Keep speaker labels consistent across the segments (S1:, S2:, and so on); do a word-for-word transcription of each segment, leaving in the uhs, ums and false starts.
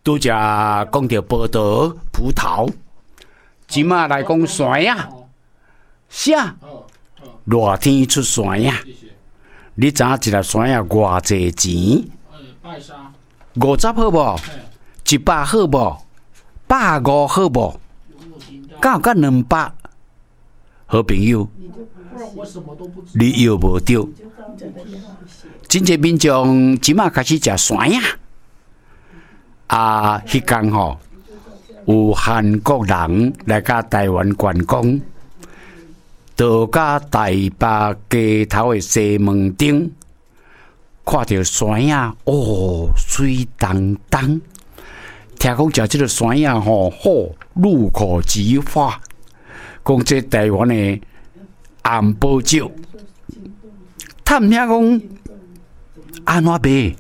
S1: 拄则讲到葡萄、葡萄，即马来讲山呀，啥？热天出山呀！你知影一粒山呀偌济钱？五十好无？一百好无？百五好无？敢有甲两百？好朋友，你又无对？真济民众即马开始食山呀！啊，迄天吼有韩国人来甲台湾观光，到甲台北街头的西门町，看到山呀，哦，水当当。听讲食即个山呀，吼好入口即化，讲这台湾的红宝酒，探听讲安怎卖？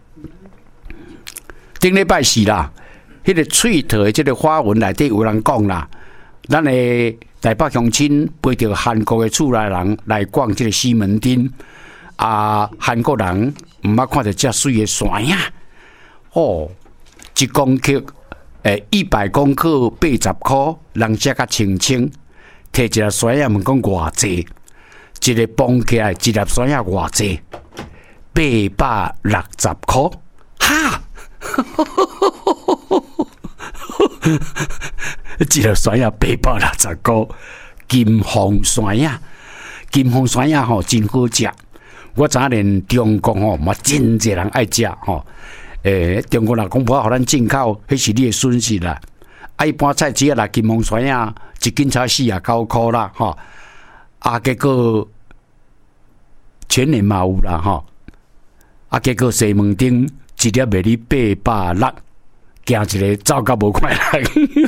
S1: 顶礼拜四啦，迄、那个喙头的即个花纹内底有人讲啦，咱的台北乡亲陪着韩国的厝内人来逛即个西门町，啊，韩国人毋捌看到遮水的山呀，哦，一公克诶一百公克八十箍，人食甲清清，摕一粒山呀问讲偌济，一个绑起来一粒山呀偌济，八百六十箍，哈！一粒山呀八百六十箍，金凤山呀，金凤山呀吼真好食。我知影连中国吼嘛真侪人爱食吼。诶，中国人讲无互咱进口，迄是你的损失啦。啊，一般菜市啊，金凤山呀，一斤才四啊九箍啦吼。啊，结果全年嘛有啦吼。啊，结果西门町一粒卖你八百六，行一个走甲无快乐。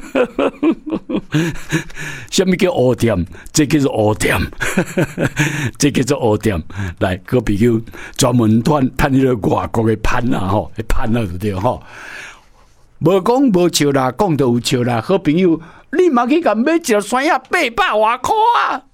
S1: 什么叫乌店？这叫做乌店，这叫做乌店。来，各位朋友，专门赚赚迄个外国的盘啊吼，盘啊就对吼。无讲无笑啦，讲到有笑啦。好朋友，你嘛去甲买一粒山呀八百外箍啊！